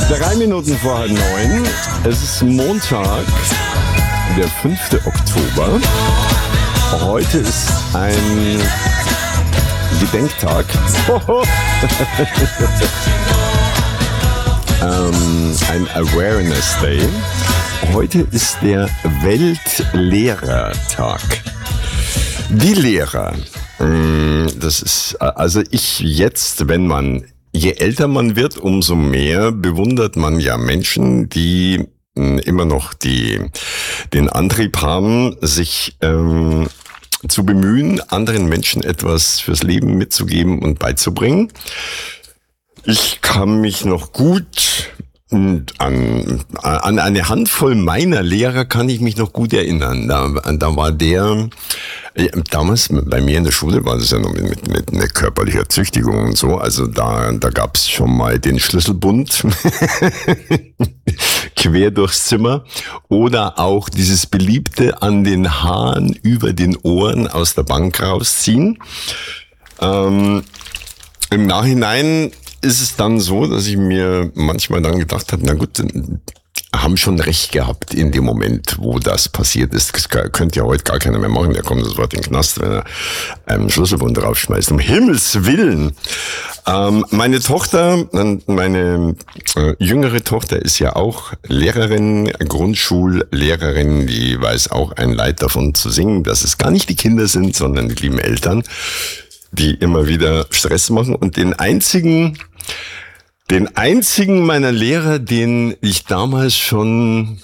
3 Minuten vor 8:30. Es ist Montag, der 5. Oktober. Heute ist ein Gedenktag. Ein Awareness Day. Heute ist der Weltlehrertag. Die Lehrer. Das ist, also je älter man wird, umso mehr bewundert man ja Menschen, die immer noch den Antrieb haben, sich zu bemühen, anderen Menschen etwas fürs Leben mitzugeben und beizubringen. Ich kann mich noch gut an eine Handvoll meiner Lehrer kann ich mich noch gut erinnern. Da war damals bei mir in der Schule war das ja noch mit einer körperlicher Züchtigung und so. Also da gab's schon mal den Schlüsselbund quer durchs Zimmer oder auch dieses beliebte an den Haaren über den Ohren aus der Bank rausziehen. Im Nachhinein ist es dann so, dass ich mir manchmal dann gedacht habe, na gut, haben schon recht gehabt in dem Moment, wo das passiert ist. Das könnte ja heute gar keiner mehr machen. Der kommt sofort in den Knast, wenn er einen Schlüsselbund draufschmeißt. Um Himmels Willen! Meine Tochter, meine jüngere Tochter ist ja auch Lehrerin, Grundschullehrerin, die weiß auch ein Leid davon zu singen, dass es gar nicht die Kinder sind, sondern die lieben Eltern, die immer wieder Stress machen. Und den einzigen meiner Lehrer, den ich damals schon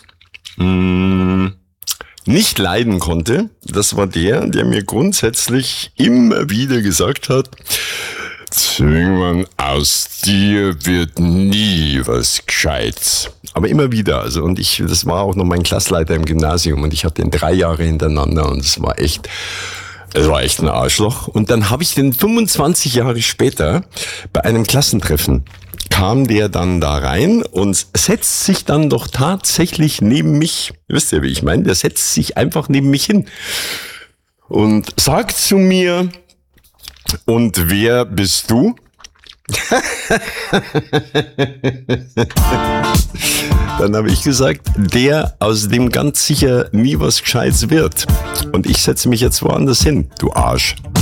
nicht leiden konnte, das war der mir grundsätzlich immer wieder gesagt hat, Zwingmann, aus dir wird nie was Gescheites. Aber immer wieder, also das war auch noch mein Klassleiter im Gymnasium und ich hatte ihn 3 Jahre hintereinander und es war echt ein Arschloch. Und dann habe ich den 25 Jahre später bei einem Klassentreffen kam der dann da rein und setzt sich dann doch tatsächlich neben mich. Wisst ihr, wie ich meine? Der setzt sich einfach neben mich hin und sagt zu mir, und wer bist du? Dann habe ich gesagt, der, aus dem ganz sicher nie was Gescheites wird. Und ich setze mich jetzt woanders hin, du Arsch.